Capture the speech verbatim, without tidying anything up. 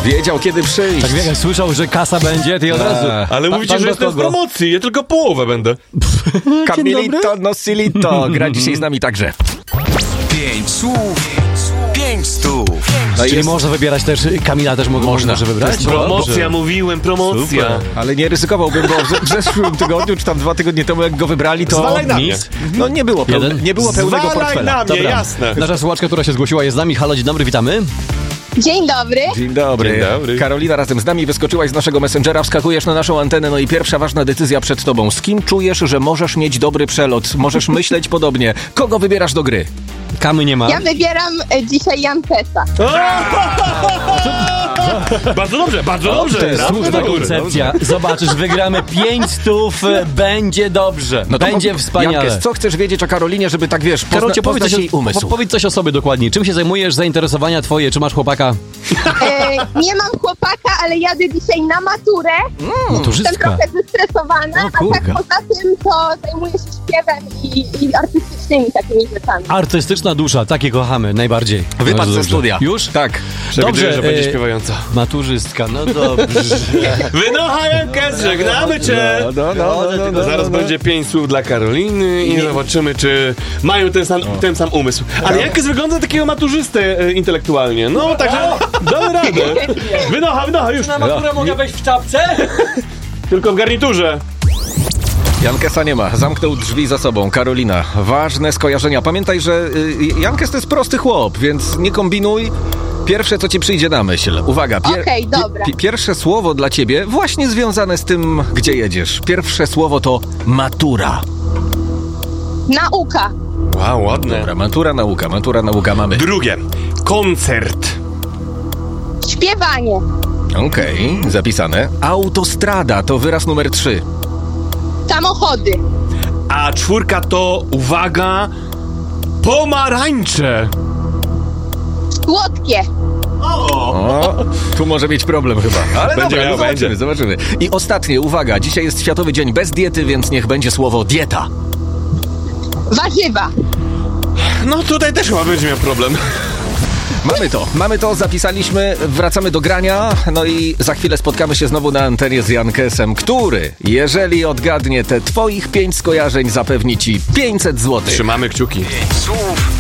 Wiedział, kiedy przyjść. Tak jak słyszał, że kasa będzie, ty od razu. Ale Pa- mówicie, pan że do jestem w kogo? promocji, ja tylko połowę będę. Camilito Nosilito gra dzisiaj z nami także. Pięć słów, pięć stów. No Czyli jest, można wybierać też, Kamila też mogą, Można. może wybrać? Promocja, Dobrze. mówiłem, promocja. Super. ale nie ryzykowałbym, bo w, w zeszłym tygodniu, czy tam dwa tygodnie temu, jak go wybrali, to Zwalaj na mnie. Nic. no nie było, peł, Jeden? nie było pełnego Zwalaj portfela. na mnie, Dobra. jasne. Nasza słuchaczka, która się zgłosiła, jest z nami. Halo, dzień dobry, witamy. Dzień dobry. Dzień dobry. Dzień dobry. Karolina razem z nami, wyskoczyłaś z naszego Messengera, wskakujesz na naszą antenę, no i pierwsza ważna decyzja przed tobą. Z kim czujesz, że możesz mieć dobry przelot? Możesz myśleć podobnie. Kogo wybierasz do gry? Kamy nie ma. Ja wybieram e, dzisiaj Jankesa. Bardzo dobrze, bardzo dobrze. Dobrze, Trafmy Słuszna do góry. koncepcja. Zobaczysz, wygramy pięć stów, e, będzie dobrze. No to będzie po- wspaniale. Jankes, co chcesz wiedzieć o Karolinie, żeby tak wiesz, pozna, Karolcie, powiedz poznać coś, jej o, umysł? po, powiedz coś o sobie dokładniej. Czym się zajmujesz, zainteresowania twoje? Czy masz chłopaka? E, nie mam chłopaka, ale jadę dzisiaj na maturę. Jestem Maturzystka. trochę zestresowana, O, a tak kurka. poza tym to zajmuję się śpiewem i, i artystycznymi takimi rzeczami. Artystyczna dusza, takie kochamy najbardziej. Wypadł Bardzo ze dobrze. studia. Już? Tak. Przewiduję, że będzie e, śpiewająca. Maturzystka, no dobrze. Wynocha Jankes, żegnamy cię. No, no, no, no, no, Zaraz no. będzie pięć słów dla Karoliny i zobaczymy, czy mają ten sam, ten sam umysł. Ale Jankes wygląda na takiego maturzystę e, intelektualnie. No, także damy radę. Wynocha, wynocha, już. Na maturę mogę wejść w czapce? Tylko w garniturze. Jankesa nie ma, zamknął drzwi za sobą. Karolina, ważne skojarzenia. Pamiętaj, że y, Jankes to jest prosty chłop, więc nie kombinuj. Pierwsze, co ci przyjdzie na myśl. Uwaga, pier- Okej, dobra. pi- pierwsze słowo dla ciebie, właśnie związane z tym, gdzie jedziesz. Pierwsze słowo to matura. Nauka. Wow, ładne. Dobra, matura, nauka, matura, nauka mamy. Drugie. Koncert. Śpiewanie. Okej, zapisane. Autostrada to wyraz numer trzy. Samochody. A czwórka to, uwaga, pomarańcze. Słodkie. O, tu może mieć problem chyba. Ale Będzie dobra, miał, no zobaczymy, będzie. zobaczymy. I ostatnie, uwaga, dzisiaj jest Światowy Dzień bez diety, więc niech będzie słowo dieta. Warzywa. No tutaj też chyba będzie miał problem. Mamy to, mamy to, zapisaliśmy, wracamy do grania, no i za chwilę spotkamy się znowu na antenie z Jankesem, który, jeżeli odgadnie te twoich pięć skojarzeń, zapewni ci pięćset złotych. Trzymamy kciuki. Pięć słów,